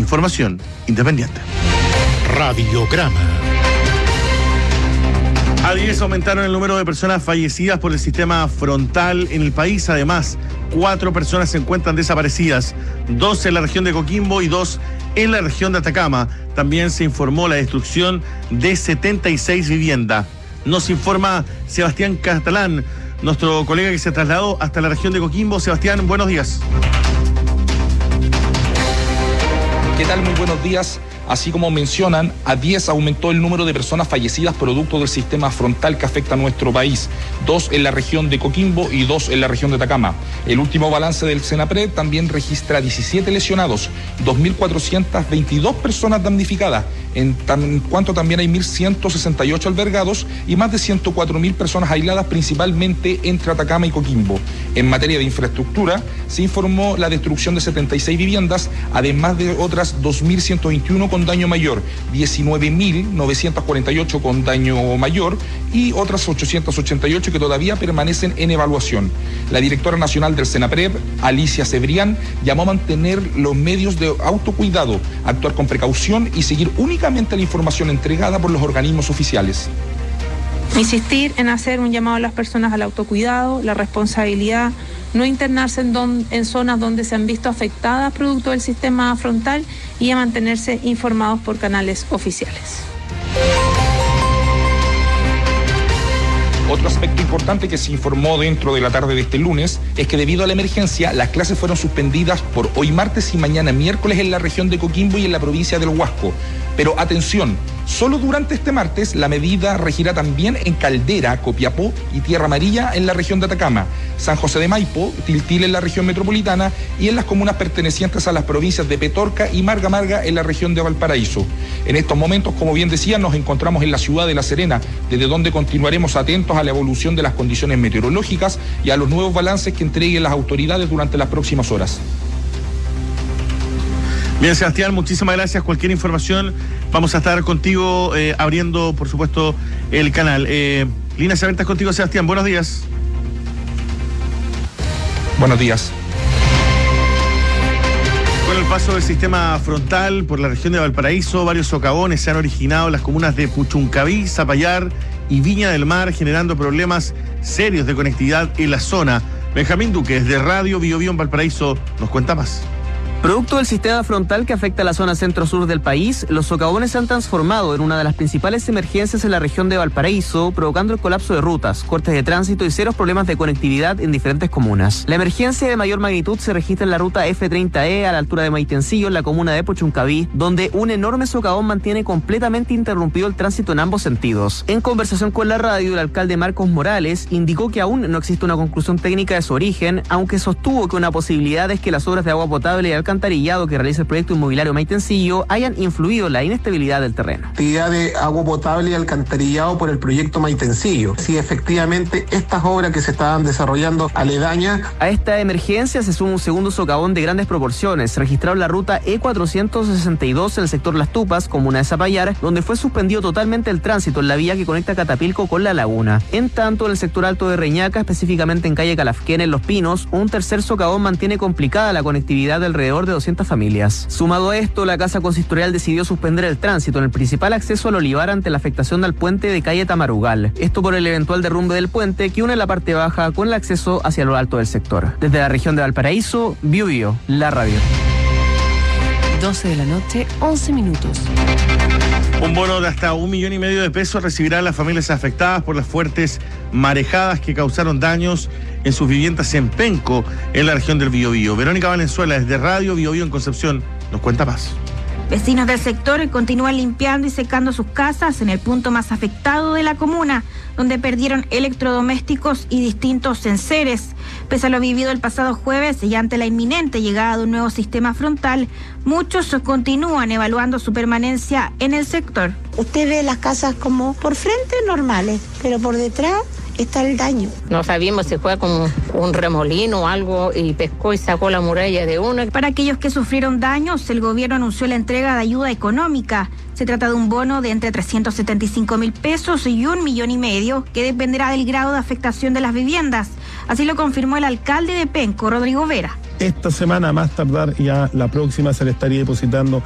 Información independiente. Radiograma. A 10 aumentaron el número de personas fallecidas por el sistema frontal en el país. Además, 4 personas se encuentran desaparecidas, 2 en la región de Coquimbo y 2 en la región de Atacama. También se informó la destrucción de 76 viviendas. Nos informa Sebastián Catalán, nuestro colega que se trasladó hasta la región de Coquimbo. Sebastián, buenos días. ¿Qué tal? Muy buenos días. Así como mencionan, a 10 aumentó el número de personas fallecidas producto del sistema frontal que afecta a nuestro país. 2 en la región de Coquimbo y 2 en la región de Atacama. El último balance del Senapred también registra 17 lesionados, 2.422 personas damnificadas, en cuanto también hay 1.168 albergados y más de 104.000 personas aisladas, principalmente entre Atacama y Coquimbo. En materia de infraestructura, se informó la destrucción de 76 viviendas, además de otras 2.121 con daño mayor, 19.948 con daño mayor y otras 888 que todavía permanecen en evaluación. La directora nacional del Senapred, Alicia Cebrián, llamó a mantener los medios de autocuidado, actuar con precaución y seguir únicamente la información entregada por los organismos oficiales. Insistir en hacer un llamado a las personas al autocuidado, la responsabilidad, no internarse en zonas donde se han visto afectadas producto del sistema frontal y a mantenerse informados por canales oficiales. Otro aspecto importante que se informó dentro de la tarde de este lunes es que debido a la emergencia, las clases fueron suspendidas por hoy martes y mañana miércoles en la región de Coquimbo y en la provincia del Huasco. Pero atención, solo durante este martes la medida regirá también en Caldera, Copiapó y Tierra Amarilla en la región de Atacama, San José de Maipo, Tiltil en la región metropolitana y en las comunas pertenecientes a las provincias de Petorca y Marga Marga en la región de Valparaíso. En estos momentos, como bien decía, nos encontramos en la ciudad de La Serena, desde donde continuaremos atentos a la evolución de las condiciones meteorológicas y a los nuevos balances que entreguen las autoridades durante las próximas horas. Bien, Sebastián, muchísimas gracias. Cualquier información, vamos a estar contigo abriendo, por supuesto, el canal. Líneas abiertas contigo, Sebastián. Buenos días. Buenos días. Con el paso del sistema frontal por la región de Valparaíso, varios socavones se han originado en las comunas de Puchuncaví, Zapallar y Viña del Mar, generando problemas serios de conectividad en la zona. Benjamín Duque, desde Radio Bio Bio en Valparaíso, nos cuenta más. Producto del sistema frontal que afecta a la zona centro-sur del país, los socavones se han transformado en una de las principales emergencias en la región de Valparaíso, provocando el colapso de rutas, cortes de tránsito y serios problemas de conectividad en diferentes comunas. La emergencia de mayor magnitud se registra en la ruta F30E a la altura de Maitencillo, en la comuna de Puchuncaví, donde un enorme socavón mantiene completamente interrumpido el tránsito en ambos sentidos. En conversación con la radio, el alcalde Marcos Morales indicó que aún no existe una conclusión técnica de su origen, aunque sostuvo que una posibilidad es que las obras de agua potable y alcantarillado que realiza el proyecto inmobiliario Maitencillo hayan influido en la inestabilidad del terreno. Actividad de agua potable y alcantarillado por el proyecto Maitencillo. Sí, efectivamente, estas obras que se estaban desarrollando aledañas. A esta emergencia se suma un segundo socavón de grandes proporciones, registrado en la ruta E462 en el sector Las Tupas, comuna de Zapallar, donde fue suspendido totalmente el tránsito en la vía que conecta Catapilco con La Laguna. En tanto, en el sector alto de Reñaca, específicamente en calle Calafquén, en Los Pinos, un tercer socavón mantiene complicada la conectividad de alrededor de 200 familias. Sumado a esto, la Casa Consistorial decidió suspender el tránsito en el principal acceso al Olivar ante la afectación al puente de calle Tamarugal. Esto por el eventual derrumbe del puente que une la parte baja con el acceso hacia lo alto del sector. Desde la región de Valparaíso, Bio Bio, la radio. 12 de la noche, 11 minutos. Un bono de hasta 1,5 millones de pesos recibirán las familias afectadas por las fuertes marejadas que causaron daños en sus viviendas en Penco, en la región del Biobío. Verónica Valenzuela, desde Radio Bio Bio en Concepción, nos cuenta más. Vecinos del sector continúan limpiando y secando sus casas en el punto más afectado de la comuna, donde perdieron electrodomésticos y distintos enseres. Pese a lo vivido el pasado jueves y ante la inminente llegada de un nuevo sistema frontal, muchos continúan evaluando su permanencia en el sector. Usted ve las casas como por frente normales, pero por detrás está el daño. No sabíamos si fue como un remolino o algo y pescó y sacó la muralla de uno. Para aquellos que sufrieron daños, el gobierno anunció la entrega de ayuda económica. Se trata de un bono de entre 375.000 pesos y 1,5 millones, que dependerá del grado de afectación de las viviendas. Así lo confirmó el alcalde de Penco, Rodrigo Vera. Esta semana, más tardar ya la próxima, se le estaría depositando